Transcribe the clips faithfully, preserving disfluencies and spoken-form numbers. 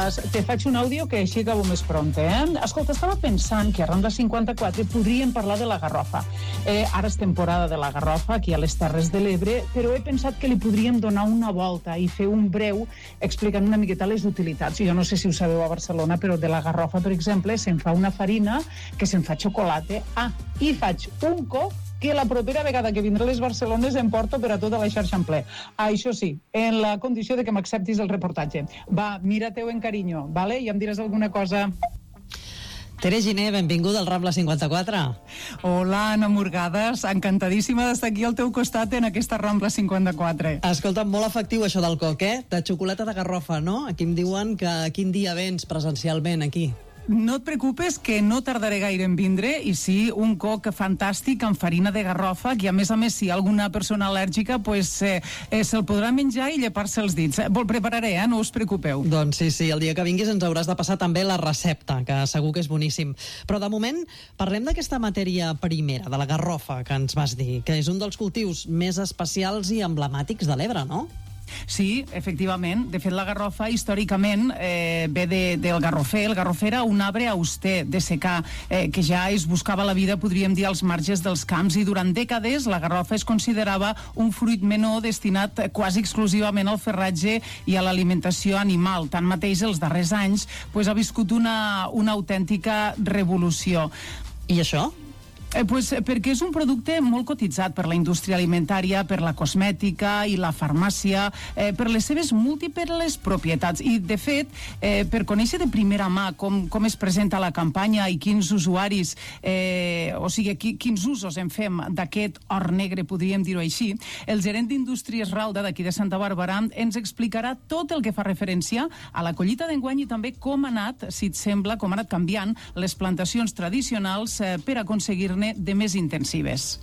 Te faig un àudio que així acabo més pronte, eh? Escolta, estava pensant que a Rambla cinquanta-quatre podríem parlar de la garrofa. Eh, ara és temporada de la garrofa aquí a les Terres de l'Ebre, però he pensat que li podríem donar una volta i fer un breu explicant una miqueta les utilitats. Jo no sé si ho sabeu a Barcelona, però de la garrofa, per exemple, se'n fa una farina que se'n fa xocolata. Ah, i faig un coc que la propera vegada que vindré a les Barcelones em porto per a tota la xarxa en ple. Això sí, en la condició de que m'acceptis el reportatge. Va, mira-te-ho en carinyo, vale? I em diràs alguna cosa. Tere Giner, benvinguda al Rambla cinquanta-quatre. Hola, Anna Morgades, encantadíssima d'estar aquí al teu costat en aquesta Rambla cinquanta-quatre. Escolta, molt efectiu això del coc, eh? De xocolata de garrofa, no? Aquí em diuen que quin dia vens presencialment aquí. No et preocupes, que no tardaré gaire en vindre, i sí, un coc fantàstic amb farina de garrofa, que a més a més, si hi ha alguna persona al·lèrgica, pues, eh, eh, se'l podrà menjar i llepar-se els dits. Vol prepararé, eh? No us preocupeu. Doncs sí, sí, el dia que vinguis ens hauràs de passar també la recepta, que segur que és boníssim. Però de moment, parlem d'aquesta matèria primera, de la garrofa, que ens vas dir, que és un dels cultius més especials i emblemàtics de l'Ebre, no? Sí, efectivament. De fet, la garrofa històricament eh, ve de, del garrofer. El garrofer era un arbre auster de secà, eh, que ja es buscava la vida, podríem dir, als marges dels camps, i durant dècades la garrofa es considerava un fruit menor destinat quasi exclusivament al ferratge i a l'alimentació animal. Tanmateix, els darrers anys pues, ha viscut una, una autèntica revolució. I això? Eh, pues, perquè és un producte molt cotitzat per la indústria alimentària, per la cosmètica i la farmàcia, eh, per les seves múltiples propietats. I, de fet, eh, per conèixer de primera mà com, com es presenta la campanya i quins usuaris, eh, o sigui, qui, quins usos en fem d'aquest or negre, podríem dir-ho així, el gerent d'Indústries Ralda d'aquí de Santa Bàrbara ens explicarà tot el que fa referència a la collita d'enguany i també com ha anat, si et sembla, com ha anat canviant les plantacions tradicionals eh, per aconseguir de més intensives.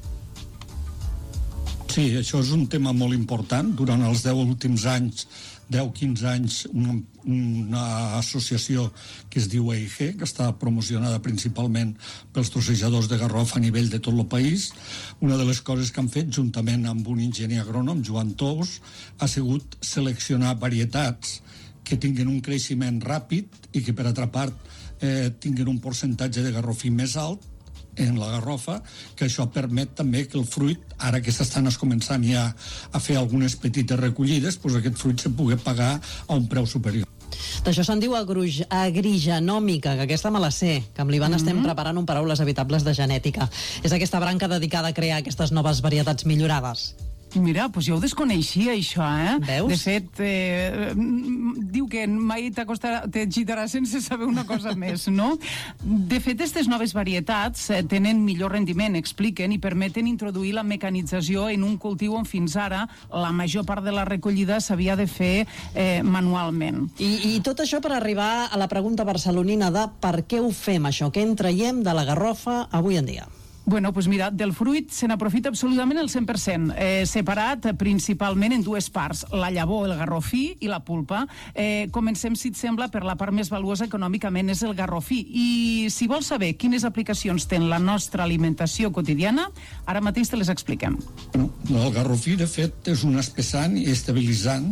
Sí, això és un tema molt important. Durant els deu últims anys, deu quinze anys, una, una associació que es diu E I G, que està promocionada principalment pels trossejadors de garrofa a nivell de tot el país. Una de les coses que han fet, juntament amb un enginyer agrònom, Joan Tous, ha sigut seleccionar varietats que tinguin un creixement ràpid i que, per altra part, eh, tinguin un percentatge de garrofí més alt en la garrofa, que això permet també que el fruit, ara que s'estan començant ja a fer algunes petites recollides, doncs aquest fruit se pugui pagar a un preu superior. D'això se'n diu agruj, agrigenòmica, que aquesta me la sé, que amb l'Ivan mm-hmm. estem preparant un Paraules Habitables de genètica. És aquesta branca dedicada a crear aquestes noves varietats millorades. Mira, doncs jo ho desconeixia, això, eh? Veus? De fet, eh, diu que mai t'agitarà sense saber una cosa més, no? De fet, aquestes noves varietats eh, tenen millor rendiment, expliquen, i permeten introduir la mecanització en un cultiu on fins ara la major part de la recollida s'havia de fer eh, manualment. I, I tot això per arribar a la pregunta barcelonina de per què ho fem, això? Què en traiem de la garrofa avui en dia? Bueno, doncs mira, del fruit se n'aprofita absolutament el cent per cent, eh, separat principalment en dues parts, la llavor, el garrofí, i la pulpa. Eh, comencem, si et sembla, per la part més valuosa econòmicament, és el garrofí. I si vols saber quines aplicacions té en la nostra alimentació quotidiana, ara mateix te les expliquem. El garrofí, de fet, és un espessant i estabilitzant,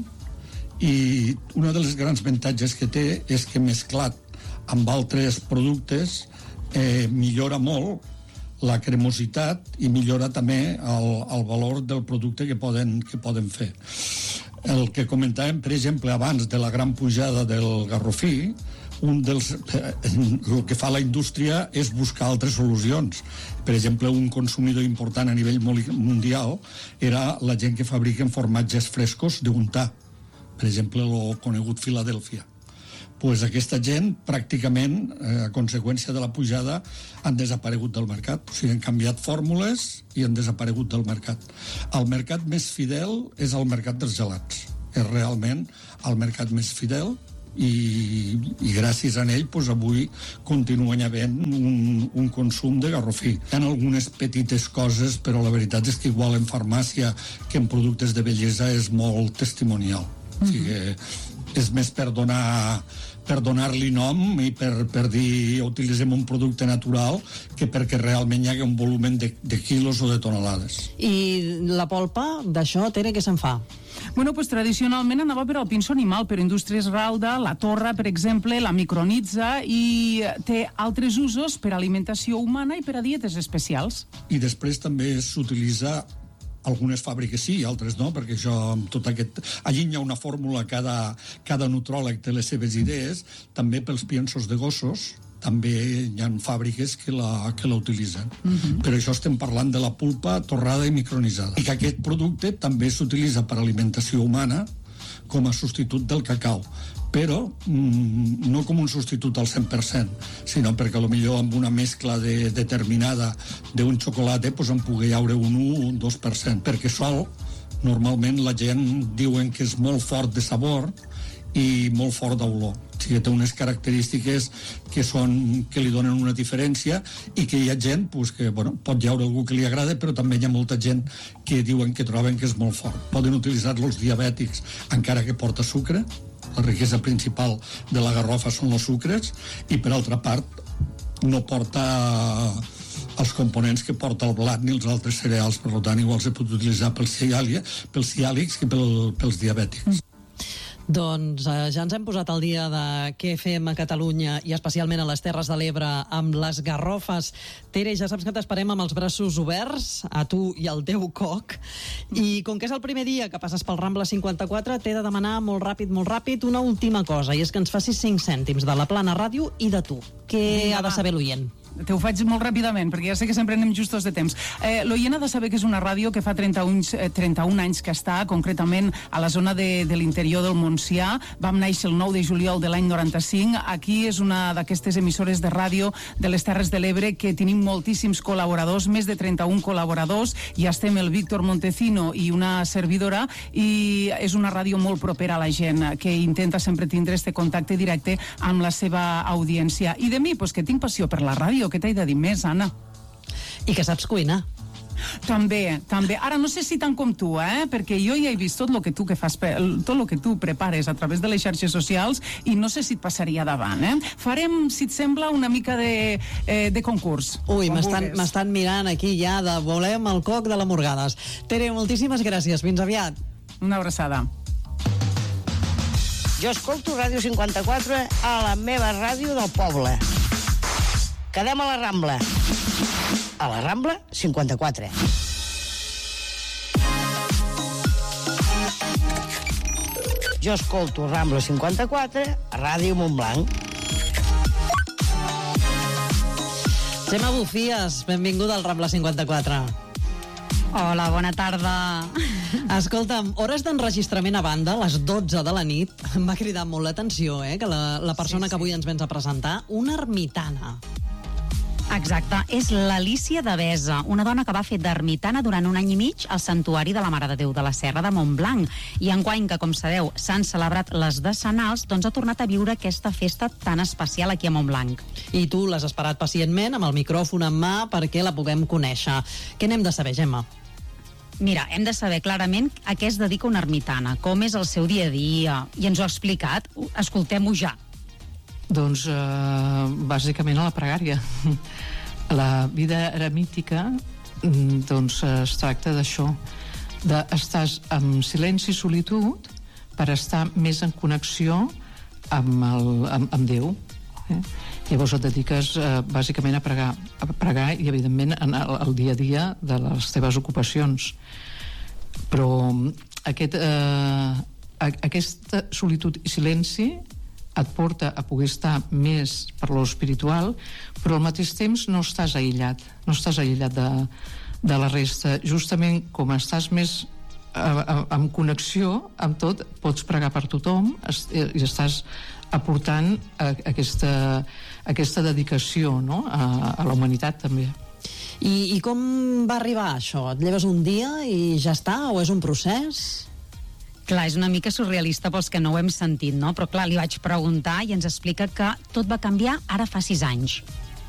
i un dels grans avantatges que té és que mesclat amb altres productes eh, millora molt la cremositat i millora també el, el valor del producte que poden, que poden fer. El que comentàvem, per exemple, abans de la gran pujada del garrofí, un dels, el que fa la indústria és buscar altres solucions. Per exemple, un consumidor important a nivell mundial era la gent que fabriquen formatges frescos d'untar. Per exemple, el conegut Filadèlfia. Pues aquesta gent, pràcticament, eh, a conseqüència de la pujada, han desaparegut del mercat. O sigui, han canviat fórmules i han desaparegut del mercat. El mercat més fidel és el mercat dels gelats. És realment el mercat més fidel i, i gràcies a ell, pues, avui continuen havent un, un consum de garrofí. Hi ha algunes petites coses, però la veritat és que igual en farmàcia que en productes de bellesa és molt testimonial. Mm-hmm. O sigui, és més per donar per donar-li nom i per, per dir utilitzem un producte natural que perquè realment hi hagi un volum de, de quilos o de tonelades. I la polpa d'això, Tere, què se'n fa? Bueno, pues tradicionalment anava per al pinso animal, però Indústries Ralda, la torra, per exemple, la micronitza i té altres usos per a alimentació humana i per a dietes especials. I després també s'utilitza, algunes fàbriques sí, altres no, perquè això, amb tot aquest... Allí hi ha una fórmula, cada, cada nutròleg té les seves idees, també pels piensos de gossos, també hi ha fàbriques que la, que la utilitzen. Uh-huh. Però això estem parlant de la pulpa torrada i micronitzada. I que aquest producte també s'utilitza per alimentació humana com a substitut del cacau, però mm, no com un substitut al cent per cent, sinó perquè potser amb una mescla de, determinada d'un xocolata pues, en pugui haure un u o un dos per cent, perquè sol, normalment la gent diuen que és molt fort de sabor i molt fort d'olor. O sigui, té unes característiques que, són, que li donen una diferència i que hi ha gent pues, que bueno, pot hi haure algú que li agrada, però també hi ha molta gent que diuen que troben que és molt fort. Poden utilitzar-lo els diabètics encara que porta sucre. La riquesa principal de la garrofa són els sucres i, per altra part, no porta els components que porta el blat ni els altres cereals, per tant, igual se pot utilitzar pels ciàlics que pel, pels diabètics. Doncs eh, ja ens hem posat al dia de què fem a Catalunya i especialment a les Terres de l'Ebre amb les garrofes. Tere, ja saps que t'esperem amb els braços oberts, a tu i al teu coc. I com que és el primer dia que passes pel Rambla cinquanta-quatre, t'he de demanar molt ràpid, molt ràpid, una última cosa, i és que ens facis cinc cèntims de la Plana Ràdio i de tu. Què Vinga, ha de saber l'oient? Te ho faig molt ràpidament, perquè ja sé que sempre anem justos de temps. Eh, L'oient ha de saber que és una ràdio que fa trenta-un, eh, trenta-un anys que està, concretament a la zona de, de l'interior del Montsià. Vam néixer el nou de juliol de l'any noranta-cinc. Aquí és una d'aquestes emissores de ràdio de les Terres de l'Ebre que tenim moltíssims col·laboradors, més de trenta-un col·laboradors, i estem el Víctor Montecino i una servidora, i és una ràdio molt propera a la gent, que intenta sempre tindre este contacte directe amb la seva audiència. I de mi, pues, que tinc passió per la ràdio. Què t'he de dir més, Anna? I que saps cuinar. També, també. Ara no sé si tant com tu, eh? Perquè jo ja he vist tot el que tu que fas, tot el que tu prepares a través de les xarxes socials i no sé si et passaria davant, eh? Farem, si et sembla, una mica de, eh, de concurs. Ui, m'estan mirant aquí ja de volem el coc de la Morgades. Tere, moltíssimes gràcies. Fins aviat. Una abraçada. Jo escolto Ràdio cinquanta-quatre a la meva ràdio del poble. Quedem a la Rambla. A la Rambla cinquanta-quatre. Jo escolto Rambla cinquanta-quatre a Ràdio Montblanc. Gemma Bufies, benvinguda al Rambla cinquanta-quatre. Hola, bona tarda. Escolta'm, hores d'enregistrament a banda, a les dotze de la nit, em va cridar molt l'atenció, eh, que la, la persona sí, sí. que avui ens vens a presentar, una ermitana. Exacte, és l'Alícia Devesa, una dona que va fer d'ermitana durant un any i mig al Santuari de la Mare de Déu de la Serra de Montblanc. I enguany que, com sabeu, s'han celebrat les decenals, doncs ha tornat a viure aquesta festa tan especial aquí a Montblanc. I tu l'has esperat pacientment, amb el micròfon en mà, perquè la puguem conèixer. Què n'hem de saber, Gemma? Mira, hem de saber clarament a què es dedica una ermitana, com és el seu dia a dia, i ens ho ha explicat. Escoltem-ho ja. Doncs, eh, bàsicament a la pregària. La vida eremítica, doncs, es tracta d'això, d'estar en silenci i solitud per estar més en connexió amb, el, amb, amb Déu. Eh? Llavors et dediques eh, bàsicament a pregar, a pregar i, evidentment, en el, el dia a dia de les teves ocupacions. Però aquest, eh, aquesta solitud i silenci et porta a poder estar més per lo espiritual, però al mateix temps no estàs aïllat, no estàs aïllat de, de la resta. Justament com estàs més en connexió amb tot, pots pregar per tothom i estàs aportant aquesta, aquesta dedicació, no? a, a la humanitat també. I, I com va arribar això? Et lleves un dia i ja està? O és un procés? Clar, és una mica surrealista pels que no ho hem sentit, no? Però clar, li vaig preguntar i ens explica que tot va canviar ara fa sis anys.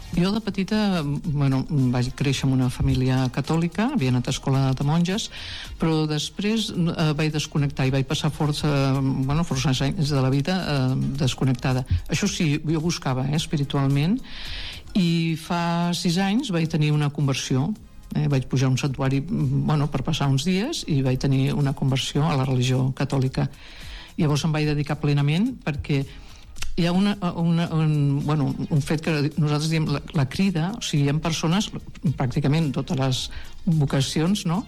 Jo de petita, bueno, vaig créixer en una família catòlica, havia anat a escola de monges, però després eh, vaig desconnectar i vaig passar força, bueno, força anys de la vida eh, desconnectada. Això sí, jo buscava eh, espiritualment, i fa sis anys vaig tenir una conversió. Eh, vaig pujar a un santuari, bueno, per passar uns dies, i vaig tenir una conversió a la religió catòlica. Llavors em vaig dedicar plenament perquè hi ha una, una, un, bueno, un fet que nosaltres diem la, la crida, o sigui, hi ha persones, pràcticament totes les vocacions, no?,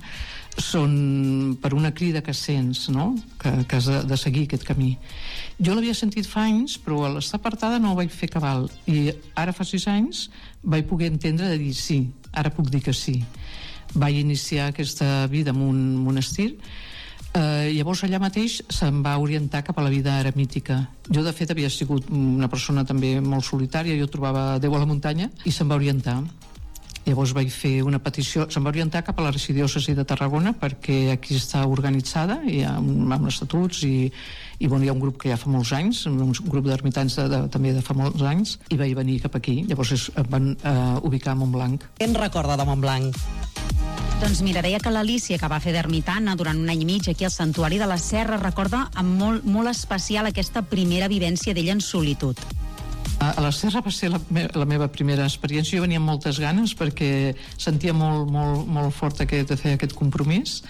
són per una crida que sents, no?, que, que has de, de seguir aquest camí. Jo l'havia sentit fa anys, però a l'estar apartada no ho vaig fer cabal, i ara fa sis anys vaig poder entendre de dir sí, ara puc dir que sí. Vaig iniciar aquesta vida en un monestir. Eh, llavors allà mateix se'm va orientar cap a la vida eremítica. Jo de fet havia sigut una persona també molt solitària, jo trobava Déu a la muntanya, i se'm va orientar. Llavors vaig fer una petició, se'm va orientar cap a l'arxidiòcesi de Tarragona, perquè aquí està organitzada, i amb, amb estatuts, i, i bueno, hi ha un grup que ja fa molts anys, un grup d'ermitans de, de, també de fa molts anys, i vaig venir cap aquí. Llavors es van eh, ubicar a Montblanc. Què en recorda de Montblanc? Doncs mira, deia que l'Alícia, que va fer d'ermitana durant un any i mig aquí al Santuari de la Serra, recorda amb molt, molt especial aquesta primera vivència d'ella en solitud. A la Serra va ser la, me la meva primera experiència. Jo venia amb moltes ganes perquè sentia molt, molt, molt fort aquest, de fer aquest compromís,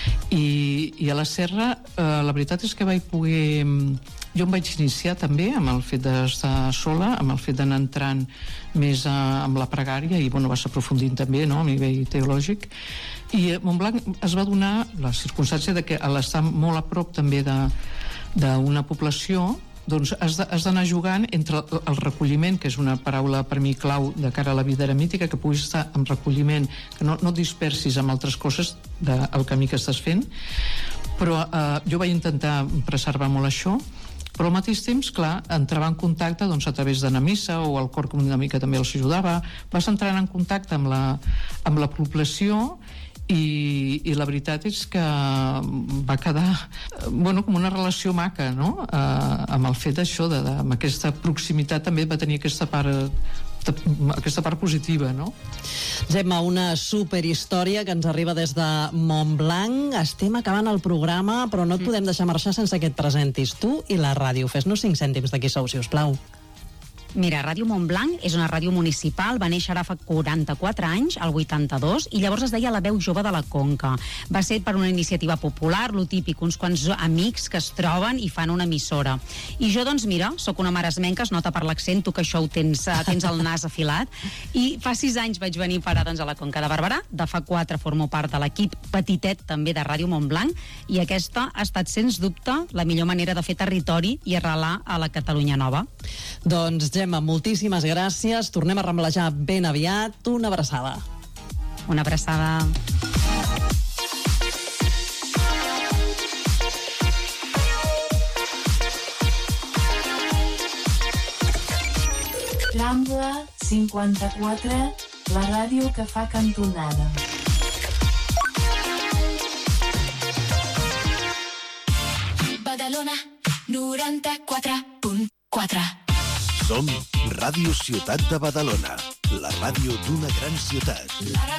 i, i a la Serra eh, la veritat és que vaig poder... Jo em vaig iniciar també amb el fet d'estar sola, amb el fet d'anar entrant més a, amb la pregària, i bueno, vas aprofundint també, no?, a nivell teològic. I Montblanc es va donar la circumstància de que a l'estar molt a prop també d'una població, doncs has d'anar jugant entre el recolliment, que és una paraula per mi clau de cara a la vida eremítica, que puguis estar en recolliment, que no, no et dispersis amb altres coses del camí que estàs fent, però eh, jo vaig intentar preservar molt això, però al mateix temps, clar, entrava en contacte doncs, a través d'anar a missa, o el cor com una mica també els ajudava, vas entrant en contacte amb la, amb la població, I, i la veritat és que va quedar bueno, com una relació maca, no?, eh, amb el fet d'això, de, de, amb aquesta proximitat també va tenir aquesta part, de, aquesta part positiva, no? Gemma, una superhistòria que ens arriba des de Montblanc. Estem acabant el programa, però no et podem deixar marxar sense que et presentis tu i la ràdio. Fes-nos cinc cèntims de qui sou, si us plau. Mira, Ràdio Montblanc és una ràdio municipal, va néixer ara fa quaranta-quatre anys, al vuitanta-dos, i llavors es deia La Veu Jove de la Conca. Va ser per una iniciativa popular, lo típic, uns quants amics que es troben i fan una emissora. I jo, doncs, mira, sóc una maresmenca, es nota per l'accent, tu que això ho tens, tens el nas afilat, i fa sis anys vaig venir parar doncs, a la Conca de Barberà, de fa quatre formo part de l'equip petitet també de Ràdio Montblanc, i aquesta ha estat, sens dubte, la millor manera de fer territori i arrelar a la Catalunya Nova. Doncs, Gemma, moltíssimes gràcies. Tornem a ramblejar ben aviat. Una abraçada. Una abraçada. Rambla cinquanta-quatre, la ràdio que fa cantonada. Badalona noranta-quatre punt quatre. Som Ràdio Ciutat de Badalona, la ràdio d'una gran ciutat.